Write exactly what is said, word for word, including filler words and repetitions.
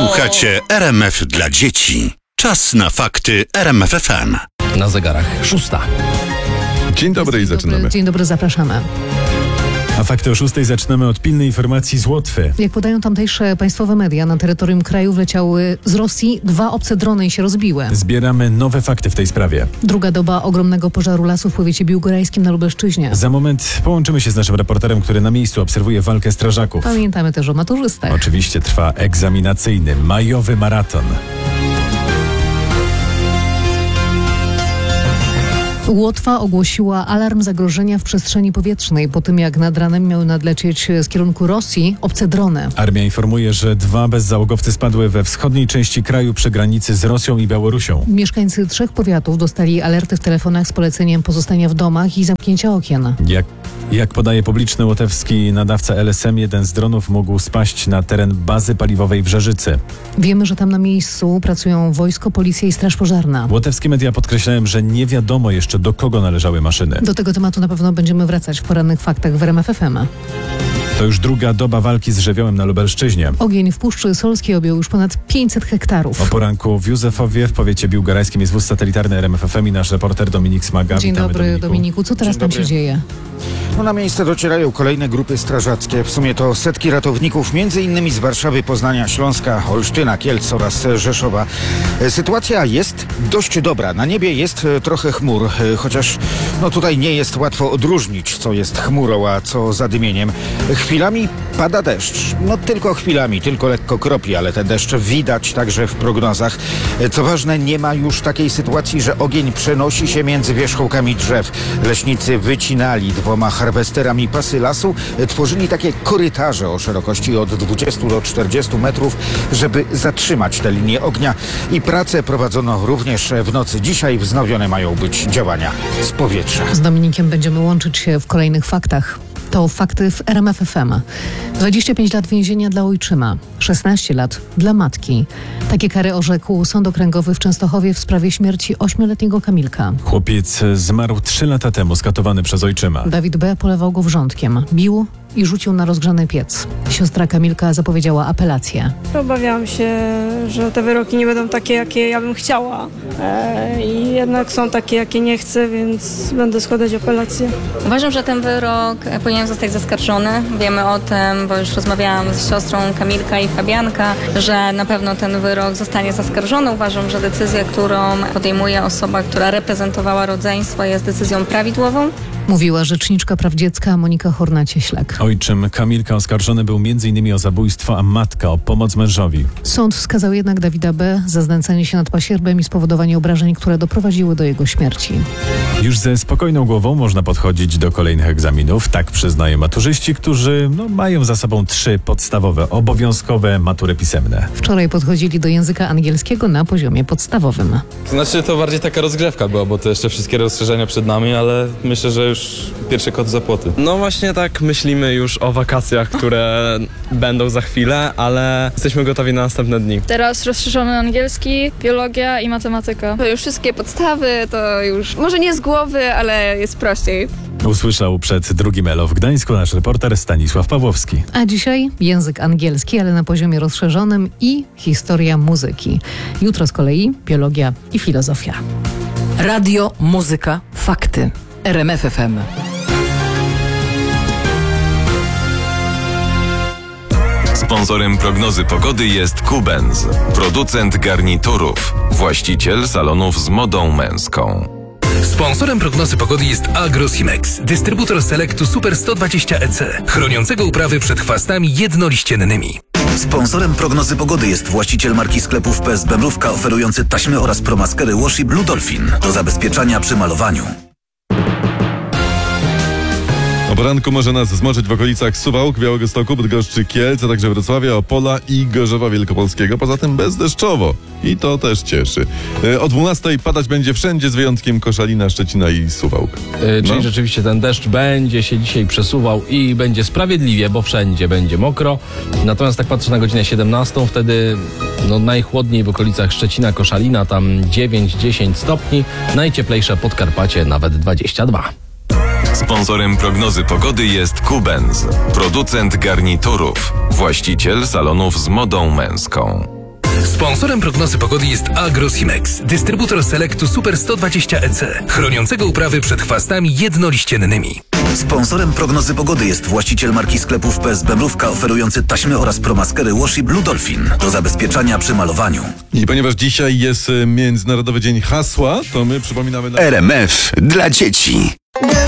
Słuchacie R M F dla dzieci. Czas na fakty R M F F M. Na zegarach szósta. Dzień dobry i zaczynamy. Dobry, dzień dobry, zapraszamy. A fakty o szóstej zaczynamy od pilnej informacji z Łotwy. Jak podają tamtejsze państwowe media, na terytorium kraju wleciały z Rosji dwa obce drony i się rozbiły. Zbieramy nowe fakty w tej sprawie. Druga doba ogromnego pożaru lasu w powiecie biłgorajskim na Lubelszczyźnie. Za moment połączymy się z naszym reporterem, który na miejscu obserwuje walkę strażaków. Pamiętamy też o maturzystach. Oczywiście trwa egzaminacyjny, majowy maraton. Łotwa ogłosiła alarm zagrożenia w przestrzeni powietrznej po tym, jak nad ranem miały nadlecieć z kierunku Rosji obce drony. Armia informuje, że dwa bezzałogowce spadły we wschodniej części kraju przy granicy z Rosją i Białorusią. Mieszkańcy trzech powiatów dostali alerty w telefonach z poleceniem pozostania w domach i zamknięcia okien. Jak, jak podaje publiczny łotewski nadawca L S M, jeden z dronów mógł spaść na teren bazy paliwowej w Żerzycy. Wiemy, że tam na miejscu pracują wojsko, policja i straż pożarna. Łotewskie media podkreślają, że nie wiadomo jeszcze, do kogo należały maszyny. Do tego tematu na pewno będziemy wracać w porannych faktach w R M F F M. To już druga doba walki z żywiołem na Lubelszczyźnie. Ogień w Puszczy Solskiej objął już ponad pięćset hektarów. O poranku w Józefowie w powiecie biłgorajskim jest wóz satelitarny R M F F M i nasz reporter Dominik Smaga. Dzień Witamy, dobry, Dominiku. Dominiku. Co teraz Dzień tam dobry. się dzieje? No, na miejsce docierają kolejne grupy strażackie. W sumie to setki ratowników, między innymi z Warszawy, Poznania, Śląska, Olsztyna, Kielc oraz Rzeszowa. Sytuacja jest dość dobra. Na niebie jest trochę chmur, chociaż no tutaj nie jest łatwo odróżnić, co jest chmurą, a co zadymieniem. Chwilami pada deszcz. No tylko chwilami, tylko lekko kropi, ale ten deszcz widać także w prognozach. Co ważne, nie ma już takiej sytuacji, że ogień przenosi się między wierzchołkami drzew. Leśnicy wycinali dwoma harwesterami pasy lasu, tworzyli takie korytarze o szerokości od dwudziestu do czterdziestu metrów, żeby zatrzymać tę linię ognia, i pracę prowadzono również w nocy. Dzisiaj wznowione mają być działania z powietrza. Z Dominikiem będziemy łączyć się w kolejnych faktach. To fakty w R M F F M. dwadzieścia pięć lat więzienia dla ojczyma, szesnaście lat dla matki. Takie kary orzekł Sąd Okręgowy w Częstochowie w sprawie śmierci ośmioletniego Kamilka. Chłopiec zmarł trzy lata temu, skatowany przez ojczyma. Dawid B. polewał go wrzątkiem, bił i rzucił na rozgrzany piec. Siostra Kamilka zapowiedziała apelację. Obawiałam się, że te wyroki nie będą takie, jakie ja bym chciała. E, I jednak są takie, jakie nie chcę, więc będę składać apelację. Uważam, że ten wyrok powinien zostać zaskarżony. Wiemy o tym, bo już rozmawiałam z siostrą Kamilka i Fabianka, że na pewno ten wyrok zostanie zaskarżony. Uważam, że decyzja, którą podejmuje osoba, która reprezentowała rodzeństwo, jest decyzją prawidłową. Mówiła rzeczniczka praw dziecka Monika Horna-Cieślak. Ojczym Kamilka oskarżony był między innymi o zabójstwo, a matka o pomoc mężowi. Sąd wskazał jednak Dawida B. za znęcanie się nad pasierbem i spowodowanie obrażeń, które doprowadziły do jego śmierci. Już ze spokojną głową można podchodzić do kolejnych egzaminów, tak przyznają maturzyści, którzy no, mają za sobą trzy podstawowe, obowiązkowe matury pisemne. Wczoraj podchodzili do języka angielskiego na poziomie podstawowym. Znaczy to bardziej taka rozgrzewka była, bo to jeszcze wszystkie rozszerzenia przed nami, ale myślę, że już pierwszy kot za płoty. No właśnie tak myślimy już o wakacjach, które będą za chwilę, ale jesteśmy gotowi na następne dni. Teraz rozszerzony angielski, biologia i matematyka. To już wszystkie podstawy, to już może nie z głowy, ale jest prościej. Usłyszał przed drugim Elo w Gdańsku nasz reporter Stanisław Pawłowski. A dzisiaj język angielski, ale na poziomie rozszerzonym, i historia muzyki. Jutro z kolei biologia i filozofia. Radio, muzyka, fakty. R M F F M. Sponsorem prognozy pogody jest Kubenz, producent garniturów, właściciel salonów z modą męską. Sponsorem prognozy pogody jest Agrosimex, dystrybutor Selectu Super sto dwadzieścia E C, chroniącego uprawy przed chwastami jednoliściennymi. Sponsorem prognozy pogody jest właściciel marki sklepów P S B Mrówka, oferujący taśmy oraz promaskery Washi Blue Dolphin do zabezpieczania przy malowaniu. O poranku może nas zmoczyć w okolicach Suwałk, Białegostoku, Bydgoszczy, Kielc, a także Wrocławia, Opola i Gorzowa Wielkopolskiego. Poza tym bezdeszczowo i to też cieszy. O dwunastej padać będzie wszędzie z wyjątkiem Koszalina, Szczecina i Suwałk. Yy, czyli No. rzeczywiście ten deszcz będzie się dzisiaj przesuwał i będzie sprawiedliwie, bo wszędzie będzie mokro. Natomiast tak patrzę na godzinę siedemnastą, wtedy no, najchłodniej w okolicach Szczecina, Koszalina, tam dziewięć dziesięć stopni, najcieplejsze Podkarpacie nawet dwadzieścia dwa. Sponsorem prognozy pogody jest Kubenz, producent garniturów, właściciel salonów z modą męską. Sponsorem prognozy pogody jest Agrosimex, dystrybutor Selectu Super sto dwadzieścia E C, chroniącego uprawy przed chwastami jednoliściennymi. Sponsorem prognozy pogody jest właściciel marki sklepów P S Bebrówka oferujący taśmy oraz promaskery Washi Blue Dolphin do zabezpieczania przy malowaniu. I ponieważ dzisiaj jest e, Międzynarodowy Dzień Hasła, to my przypominamy... Na... R M F dla dzieci.